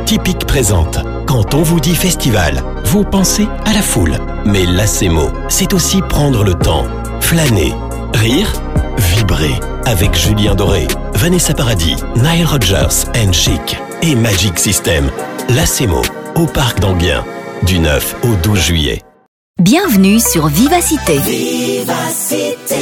Typique présente. Quand on vous dit festival, vous pensez à la foule. Mais Lacemo, c'est aussi prendre le temps, flâner, rire, vibrer. Avec Julien Doré, Vanessa Paradis, Nile Rodgers and Chic et Magic System. Lacemo, au Parc d'Enghien, du 9 au 12 juillet. Bienvenue sur Vivacité. Vivacité.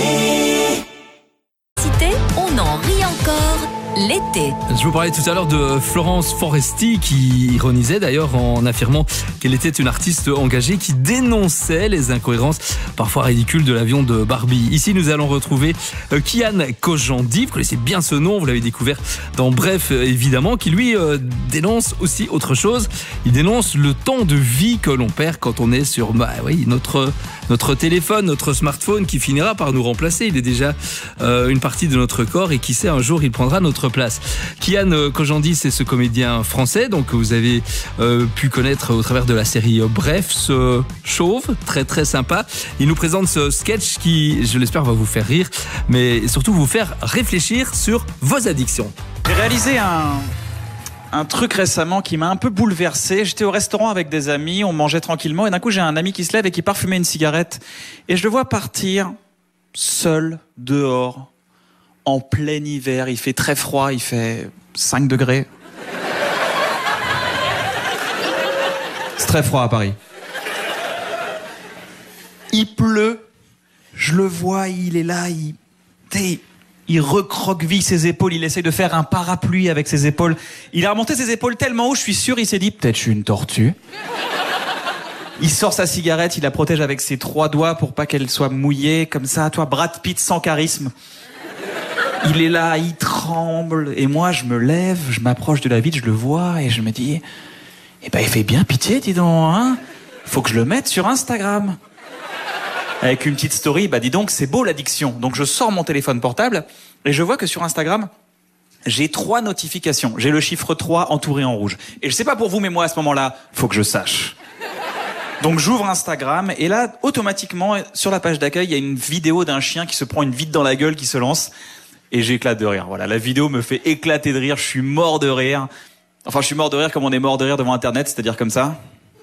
On en rit encore l'été. Je vous parlais tout à l'heure de Florence Foresti qui ironisait d'ailleurs en affirmant qu'elle était une artiste engagée qui dénonçait les incohérences parfois ridicules de l'avion de Barbie. Ici, nous allons retrouver Kian Kojandi. Vous connaissez bien ce nom, vous l'avez découvert dans Bref, évidemment, qui lui dénonce aussi autre chose. Il dénonce le temps de vie que l'on perd quand on est sur notre téléphone, notre smartphone qui finira par nous remplacer. Il est déjà une partie de notre corps et qui sait, un jour, il prendra notre place. Kian Kojandi, c'est ce comédien français donc que vous avez pu connaître au travers de la série Bref, ce chauve très très sympa. Il nous présente ce sketch qui, je l'espère, va vous faire rire, mais surtout vous faire réfléchir sur vos addictions. J'ai réalisé un truc récemment qui m'a un peu bouleversé. J'étais au restaurant avec des amis, on mangeait tranquillement et d'un coup j'ai un ami qui se lève et qui part fumer une cigarette et je le vois partir seul dehors en plein hiver. Il fait très froid, il fait 5 degrés. C'est très froid à Paris. Il pleut, je le vois, il est là, il recroqueville ses épaules, il essaye de faire un parapluie avec ses épaules. Il a remonté ses épaules tellement haut, je suis sûr, il s'est dit, peut-être je suis une tortue. Il sort sa cigarette, il la protège avec ses 3 doigts pour pas qu'elle soit mouillée, comme ça, toi, Brad Pitt sans charisme. Il est là, il tremble, et moi je me lève, je m'approche de la vitre, je le vois, et je me dis, eh ben il fait bien pitié, dis donc, hein. Faut que je le mette sur Instagram. Avec une petite story, bah dis donc, c'est beau l'addiction. Donc je sors mon téléphone portable, et je vois que sur Instagram, j'ai 3 notifications. J'ai le chiffre 3 entouré en rouge. Et je sais pas pour vous, mais moi à ce moment-là, faut que je sache. Donc j'ouvre Instagram, et là, automatiquement, sur la page d'accueil, il y a une vidéo d'un chien qui se prend une vitre dans la gueule, qui se lance. Et j'éclate de rire. Voilà, la vidéo me fait éclater de rire. Je suis mort de rire. Enfin, je suis mort de rire comme on est mort de rire devant Internet, c'est-à-dire comme ça.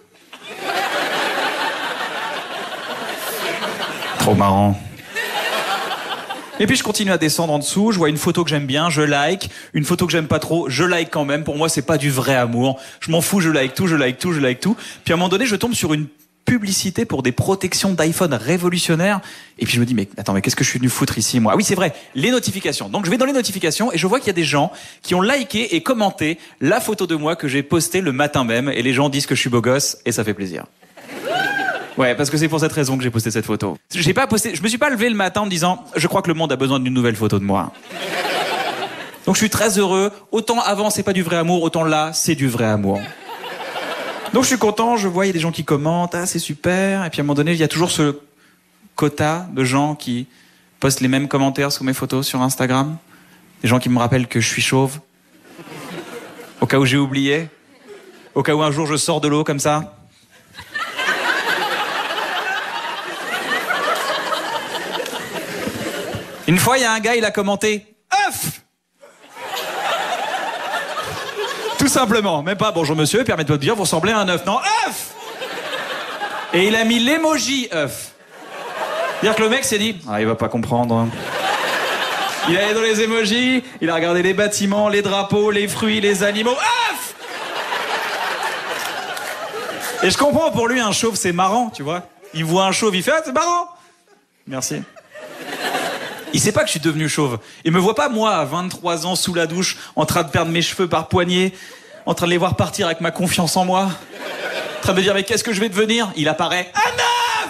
Trop marrant. Et puis je continue à descendre en dessous. Je vois une photo que j'aime bien, je like. Une photo que j'aime pas trop, je like quand même. Pour moi, c'est pas du vrai amour. Je m'en fous, je like tout, je like tout, je like tout. Puis à un moment donné, je tombe sur une publicité pour des protections d'iPhone révolutionnaires. Et puis je me dis, mais attends, mais qu'est-ce que je suis venu foutre ici, moi? Ah oui, c'est vrai, les notifications. Donc je vais dans les notifications et je vois qu'il y a des gens qui ont liké et commenté la photo de moi que j'ai postée le matin même. Et les gens disent que je suis beau gosse et ça fait plaisir. Ouais, parce que c'est pour cette raison que j'ai posté cette photo. Je me suis pas levé le matin en me disant, je crois que le monde a besoin d'une nouvelle photo de moi. Donc je suis très heureux. Autant avant, c'est pas du vrai amour, autant là, c'est du vrai amour. Donc je suis content, je vois, il y a des gens qui commentent, ah c'est super, et puis à un moment donné, il y a toujours ce quota de gens qui postent les mêmes commentaires sous mes photos sur Instagram, des gens qui me rappellent que je suis chauve, au cas où j'ai oublié, au cas où un jour je sors de l'eau comme ça. Une fois, il y a un gars, il a commenté « œuf !» Tout simplement, même pas « bonjour monsieur, permettez-moi de dire, vous ressemblez à un œuf ». Non, « œuf !» Et il a mis l'emoji « œuf ». C'est-à-dire que le mec s'est dit « ah, il va pas comprendre ». Il est allé dans les emojis, il a regardé les bâtiments, les drapeaux, les fruits, les animaux. œuf ! Et je comprends, pour lui, un chauve, c'est marrant, tu vois. Il voit un chauve, il fait « ah, c'est marrant !» Merci. Il sait pas que je suis devenu chauve. Il me voit pas, moi, à 23 ans, sous la douche, en train de perdre mes cheveux par poignée, en train de les voir partir avec ma confiance en moi, en train de me dire, mais qu'est-ce que je vais devenir? Il apparaît, un œuf!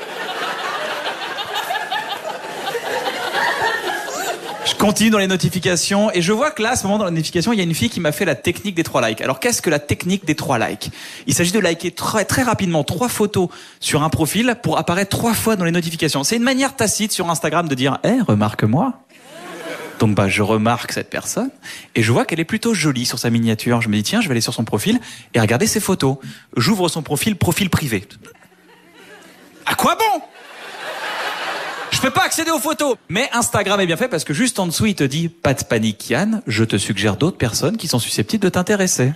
Je continue dans les notifications, et je vois que là, à ce moment, dans la notification, il y a une fille qui m'a fait la technique des 3 likes. Alors, qu'est-ce que la technique des 3 likes? Il s'agit de liker très, très rapidement 3 photos sur un profil pour apparaître 3 fois dans les notifications. C'est une manière tacite sur Instagram de dire, remarque-moi. Donc, je remarque cette personne, et je vois qu'elle est plutôt jolie sur sa miniature. Je me dis, tiens, je vais aller sur son profil et regarder ses photos. J'ouvre son profil privé. À quoi bon? Je peux pas accéder aux photos. Mais Instagram est bien fait parce que juste en dessous, il te dit « Pas de panique, Yann, je te suggère d'autres personnes qui sont susceptibles de t'intéresser. »